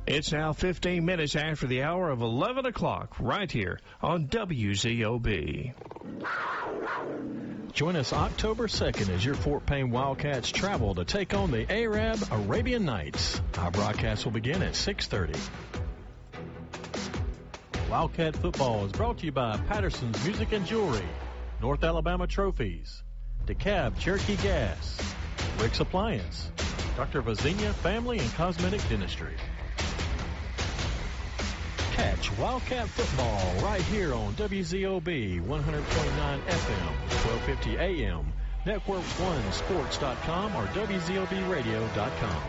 It's now 15 minutes after the hour of 11 o'clock right here on WZOB. Join us October 2nd as your Fort Payne Wildcats travel to take on the Arab Arabian Nights. Our broadcast will begin at 6:30. Wildcat football is brought to you by Patterson's Music and Jewelry, North Alabama Trophies, DeKalb Cherokee Gas, Rick's Appliance, Dr. Vazenia Family and Cosmetic Dentistry. Catch Wildcat football right here on WZOB 100.9 FM, 1250 AM, Network1Sports.com or WZOBradio.com.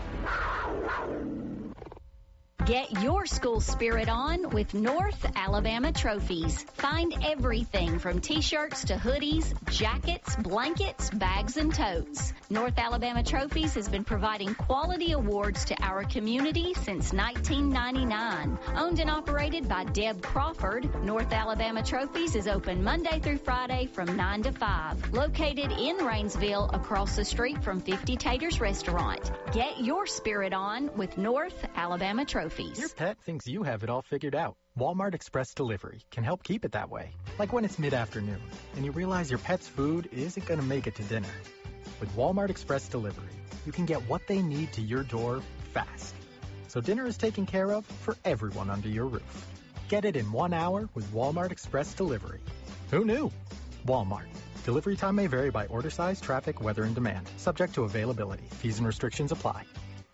Get your school spirit on with North Alabama Trophies. Find everything from t-shirts to hoodies, jackets, blankets, bags, and totes. North Alabama Trophies has been providing quality awards to our community since 1999. Owned and operated by Deb Crawford, North Alabama Trophies is open Monday through Friday from 9 to 5. Located in Rainsville across the street from 50 Taters Restaurant. Get your spirit on with North Alabama Trophies. Your pet thinks you have it all figured out. Walmart Express Delivery can help keep it that way. Like when it's mid-afternoon and you realize your pet's food isn't going to make it to dinner. With Walmart Express Delivery, you can get what they need to your door fast. So dinner is taken care of for everyone under your roof. Get it in 1 hour with Walmart Express Delivery. Who knew? Walmart. Delivery time may vary by order size, traffic, weather, and demand. Subject to availability. Fees and restrictions apply.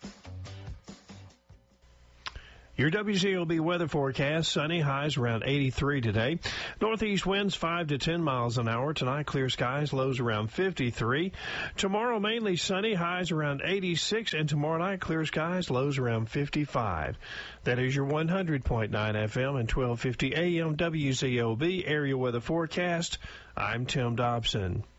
Your WZOB weather forecast, sunny, highs around 83 today. Northeast winds 5 to 10 miles an hour. Tonight, clear skies, lows around 53. Tomorrow, mainly sunny, highs around 86. And tomorrow night, clear skies, lows around 55. That is your 100.9 FM and 1250 AM WZOB area weather forecast. I'm Tim Dobson.